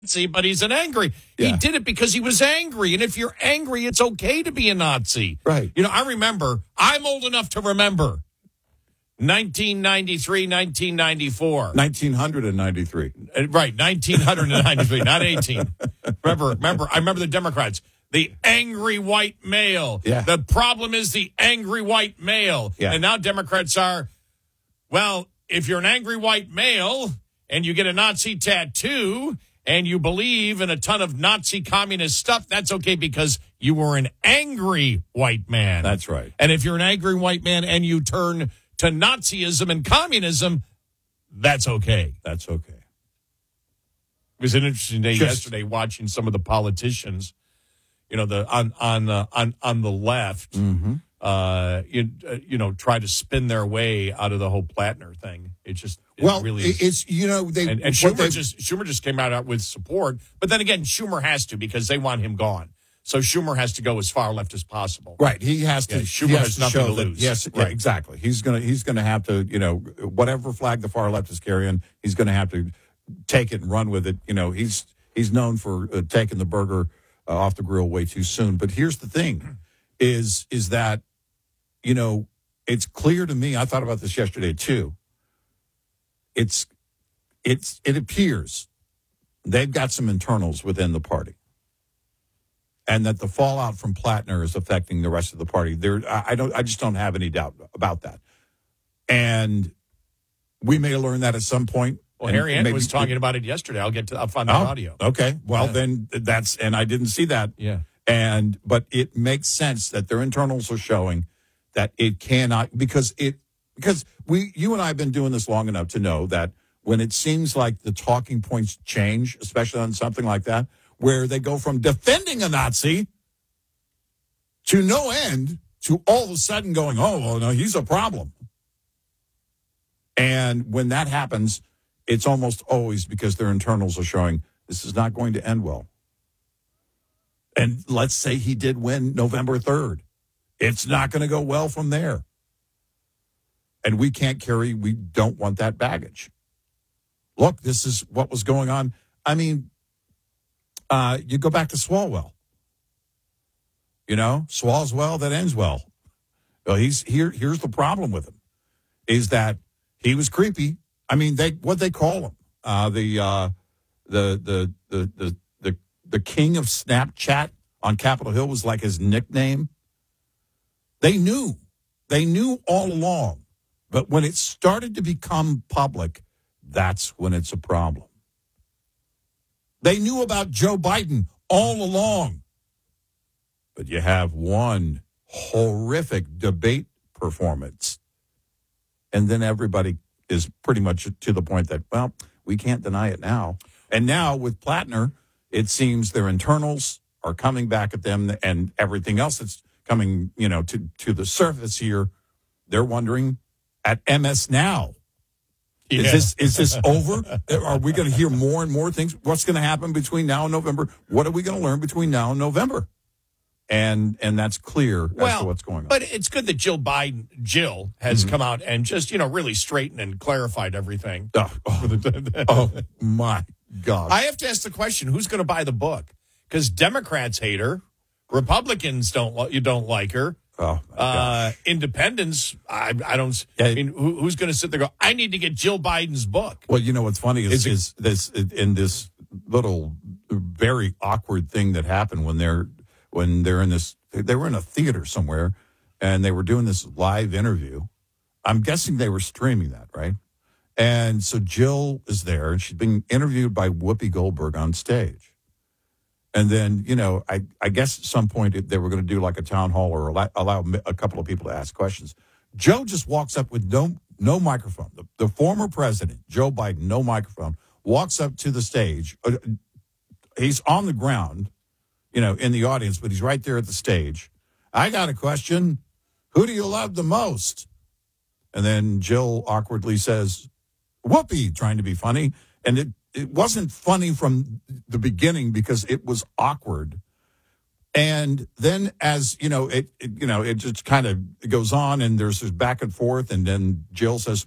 Nazi, but he's an angry. Yeah. He did it because he was angry. And if you're angry, it's okay to be a Nazi. Right. You know, I remember, I'm old enough to remember 1993, 1994. 1993. Right, 1993, not 18. Remember, I remember the Democrats. The angry white male. Yeah. The problem is the angry white male. Yeah. And now Democrats are, well, if you're an angry white male and you get a Nazi tattoo and you believe in a ton of Nazi communist stuff, that's okay because you were an angry white man. That's right. And if you're an angry white man and you turn to Nazism and communism, that's okay. That's okay. It was an interesting day yesterday watching some of the politicians, you know, on the left, try to spin their way out of the whole Plattner thing. It just really is. It's they and Schumer just came out with support, but then again, Schumer has to because they want him gone. So Schumer has to go as far left as possible. Right, he has to. Schumer has nothing to lose. Yes, right. Yeah, exactly. He's gonna have to, whatever flag the far left is carrying, he's gonna have to take it and run with it. He's known for taking the burger off the grill way too soon. But here's the thing: is that it's clear to me. I thought about this yesterday too. It appears they've got some internals within the party. And that the fallout from Plattner is affecting the rest of the party. I just don't have any doubt about that. And we may learn that at some point. Well, Harry Ant was talking about it yesterday. I'll find the audio. Okay. Well, then and I didn't see that. Yeah. But it makes sense that their internals are showing that it cannot, because you and I have been doing this long enough to know that when it seems like the talking points change, especially on something like that, where they go from defending a Nazi to no end to all of a sudden going, oh, well, no, he's a problem. And when that happens, it's almost always because their internals are showing this is not going to end well. And let's say he did win November 3rd. It's not going to go well from there. And we don't want that baggage. Look, this is what was going on. I mean, you go back to Swalwell. Swalls well, that ends well. Well, here's the problem with him, is that he was creepy. I mean, what'd they call him? The king of Snapchat on Capitol Hill was like his nickname. They knew all along, but when it started to become public, that's when it's a problem. They knew about Joe Biden all along. But you have one horrific debate performance. And then everybody is pretty much to the point that, well, we can't deny it now. And now with Plattner, it seems their internals are coming back at them and everything else that's coming, to the surface here. They're wondering at MS Now. Yeah. Is this over? Are we going to hear more and more things? What's going to happen between now and November? What are we going to learn between now and November? And that's clear as to what's going on. But it's good that Jill has come out and just, really straightened and clarified everything. Oh, my God. I have to ask the question, who's going to buy the book? Because Democrats hate her. Republicans don't like her. Oh, independents, I don't. I mean, who's going to sit there and go, I need to get Jill Biden's book? Well, what's funny is this in this little very awkward thing that happened when they're in this. They were in a theater somewhere, and they were doing this live interview. I'm guessing they were streaming that, right? And so Jill is there, and she's being interviewed by Whoopi Goldberg on stage. And then, I guess at some point they were going to do like a town hall or allow a couple of people to ask questions. Joe just walks up with no microphone. The former president, Joe Biden, no microphone, walks up to the stage. He's on the ground, in the audience, but he's right there at the stage. I got a question. Who do you love the most? And then Jill awkwardly says, Whoopi, trying to be funny. And it wasn't funny from the beginning because it was awkward. And then as, it just kind of goes on and there's this back and forth. And then Jill says,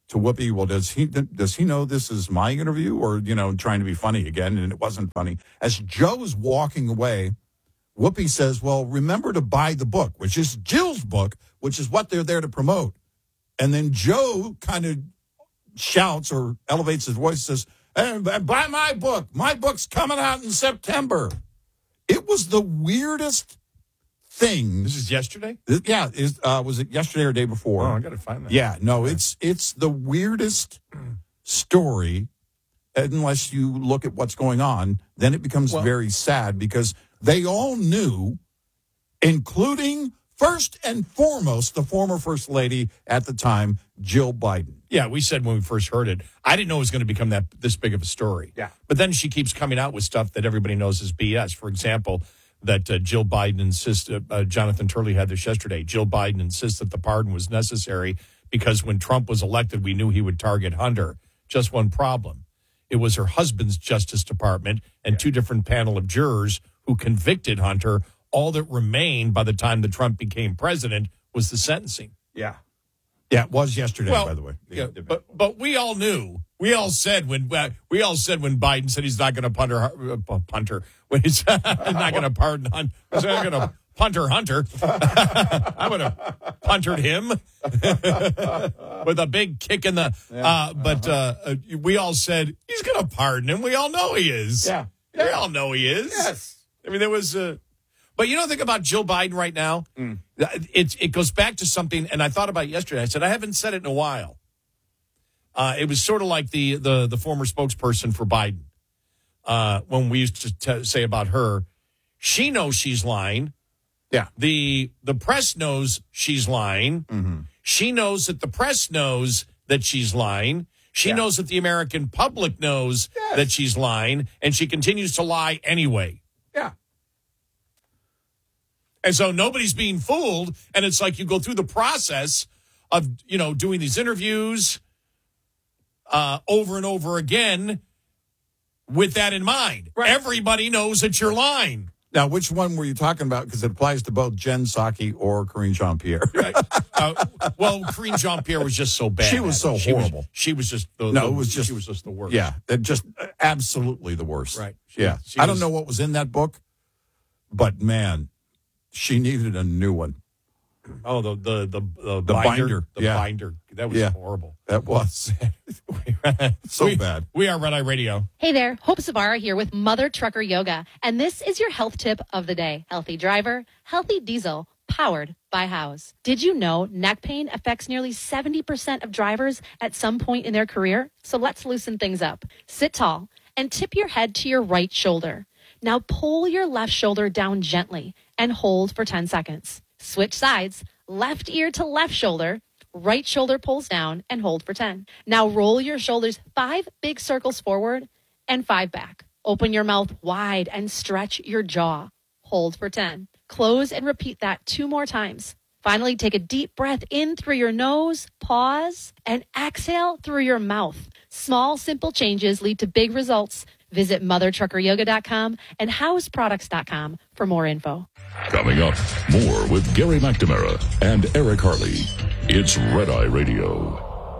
to Whoopi, well, does he know this is my interview, or, trying to be funny again? And it wasn't funny. As Joe's walking away, Whoopi says, well, remember to buy the book, which is Jill's book, which is what they're there to promote. And then Joe kind of shouts or elevates his voice and says, hey, buy my book. My book's coming out in September. It was the weirdest thing. This is yesterday? Yeah. Was it yesterday or day before? Oh, I got to find that. Yeah. No, it's the weirdest story. Unless you look at what's going on, then it becomes very sad, because they all knew, including first and foremost the former First Lady at the time, Jill Biden. Yeah, we said when we first heard it, I didn't know it was going to become this big of a story. Yeah. But then she keeps coming out with stuff that everybody knows is BS. For example, that Jill Biden insists, Jonathan Turley had this yesterday, Jill Biden insists that the pardon was necessary because when Trump was elected, we knew he would target Hunter. Just one problem. It was her husband's Justice Department and two different panel of jurors who convicted Hunter. All that remained by the time that Trump became president was the sentencing. Yeah. Yeah, it was yesterday, by the way. But we all knew. We all said when Biden said he's not going to punter when he's not going to pardon Hunter. He's not going to punter Hunter. I would have puntered him with a big kick in the. But we all said he's going to pardon him. We all know he is. Yeah. We all know he is. Yes. I mean, there was. But think about Jill Biden right now. It goes back to something, and I thought about it yesterday. I said I haven't said it in a while. It was sort of like the former spokesperson for Biden when we used to say about her, she knows she's lying. Yeah. The press knows she's lying. Mm-hmm. She knows that the press knows that she's lying. She knows that the American public knows that she's lying, and she continues to lie anyway. Yeah. And so nobody's being fooled, and it's like you go through the process of, doing these interviews over and over again with that in mind. Right. Everybody knows that you're lying. Now, which one were you talking about? Because it applies to both Jen Psaki or Karine Jean-Pierre. Right. Well, Karine Jean-Pierre was just so bad. She was so horrible. She was just she was just the worst. Yeah, just absolutely the worst. Right. I don't know what was in that book, but man, she needed a new one. Oh, the binder. The binder. That was horrible. That was. So bad. We are Red Eye Radio. Hey there, Hope Savara here with Mother Trucker Yoga, and this is your health tip of the day. Healthy driver, healthy diesel, powered by House. Did you know neck pain affects nearly 70% of drivers at some point in their career? So let's loosen things up. Sit tall and tip your head to your right shoulder. Now pull your left shoulder down gently and hold for 10 seconds. Switch sides, left ear to left shoulder, right shoulder pulls down and hold for 10. Now roll your shoulders 5 big circles forward and 5 back. Open your mouth wide and stretch your jaw. Hold for 10. Close and repeat that 2 more times. Finally, take a deep breath in through your nose, pause, and exhale through your mouth. Small, simple changes lead to big results. Visit mothertruckeryoga.com and houseproducts.com for more info. Coming up, more with Gary McNamara and Eric Harley. It's Red Eye Radio.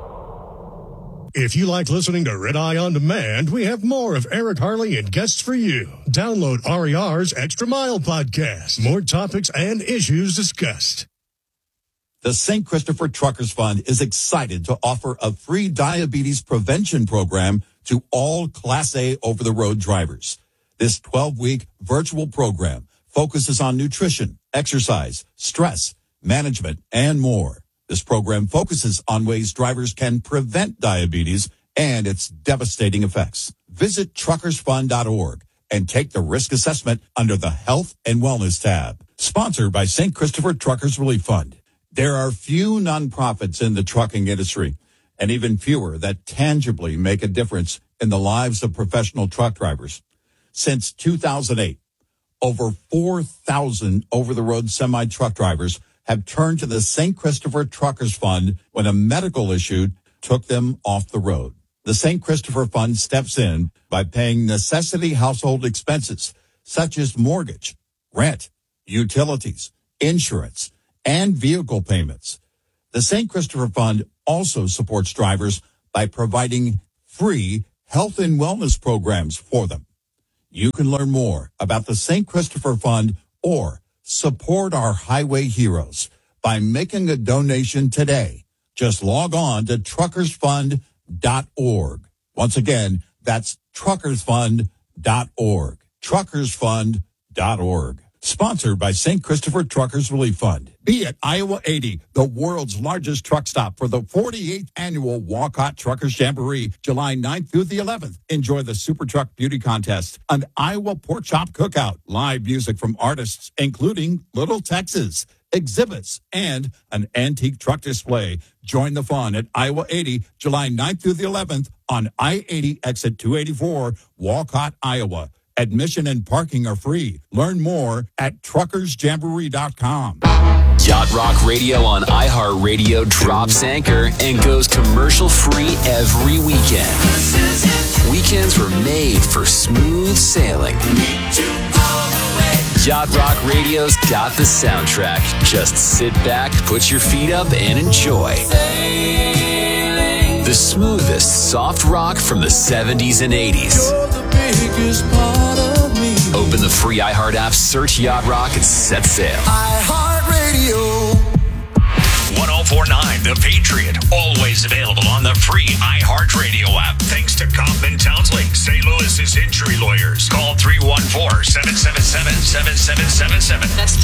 If you like listening to Red Eye On Demand, we have more of Eric Harley and guests for you. Download RER's Extra Mile podcast. More topics and issues discussed. The St. Christopher Truckers Fund is excited to offer a free diabetes prevention program to all Class A over-the-road drivers. This 12-week virtual program focuses on nutrition, exercise, stress, management, and more. This program focuses on ways drivers can prevent diabetes and its devastating effects. Visit truckersfund.org and take the risk assessment under the Health and Wellness tab. Sponsored by St. Christopher Truckers Relief Fund. There are few nonprofits in the trucking industry, and even fewer that tangibly make a difference in the lives of professional truck drivers. Since 2008, over 4,000 over-the-road semi-truck drivers have turned to the St. Christopher Truckers Fund when a medical issue took them off the road. The St. Christopher Fund steps in by paying necessity household expenses such as mortgage, rent, utilities, insurance, and vehicle payments. The St. Christopher Fund also supports drivers by providing free health and wellness programs for them. You can learn more about the St. Christopher Fund or support our highway heroes by making a donation today. Just log on to truckersfund.org. Once again, that's truckersfund.org. Truckersfund.org. Sponsored by St. Christopher Truckers Relief Fund. Be at Iowa 80, the world's largest truck stop for the 48th annual Walcott Truckers Jamboree, July 9th through the 11th. Enjoy the Super Truck Beauty Contest, an Iowa Pork Chop Cookout, live music from artists including Little Texas, exhibits, and an antique truck display. Join the fun at Iowa 80, July 9th through the 11th on I-80 exit 284, Walcott, Iowa. Admission and parking are free. Learn more at truckersjamboree.com. Yacht Rock Radio on iHeartRadio drops anchor and goes commercial free every weekend. Weekends were made for smooth sailing. Yacht Rock Radio's got the soundtrack. Just sit back, put your feet up, and enjoy. The smoothest soft rock from the 70s and 80s. Open the free iHeart app, search Yacht Rock, and set sail. iHeartRadio. 1049 The Patriot. Always available on the free iHeartRadio app. Thanks to Kaufman Townsley, St. Louis's injury lawyers. Call 314-777-7777. That's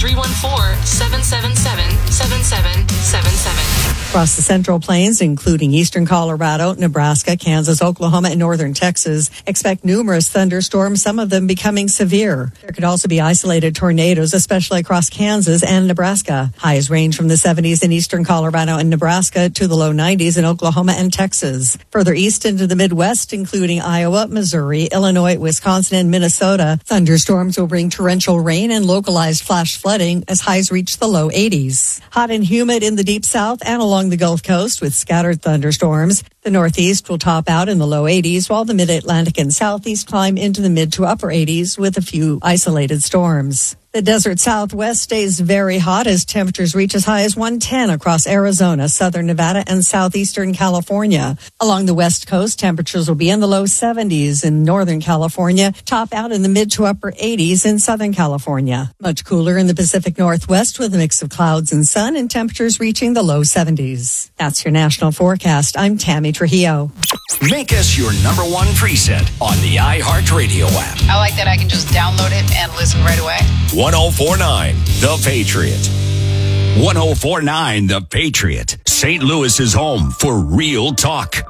314-777-7777. Across the Central Plains, including eastern Colorado, Nebraska, Kansas, Oklahoma, and northern Texas, expect numerous thunderstorms, some of them becoming severe. There could also be isolated tornadoes, especially across Kansas and Nebraska. Highs range from the 70s in eastern Colorado and Nebraska to the low 90s in Oklahoma and Texas. Further east into the Midwest, including Iowa, Missouri, Illinois, Wisconsin, and Minnesota, thunderstorms will bring torrential rain and localized flash flooding as highs reach the low 80s. Hot and humid in the deep south and along the Gulf Coast with scattered thunderstorms. The Northeast will top out in the low 80s, while the Mid-Atlantic and Southeast climb into the mid to upper 80s with a few isolated storms. The desert Southwest stays very hot as temperatures reach as high as 110 across Arizona, southern Nevada, and southeastern California. Along the West Coast, temperatures will be in the low 70s in northern California, top out in the mid to upper 80s in southern California. Much cooler in the Pacific Northwest with a mix of clouds and sun and temperatures reaching the low 70s. That's your national forecast. I'm Tammy Trujillo. Make us your number one preset on the iHeartRadio app. I like that I can just download it and listen right away. 1049 The Patriot. 1049 The Patriot. St. Louis's home for real talk.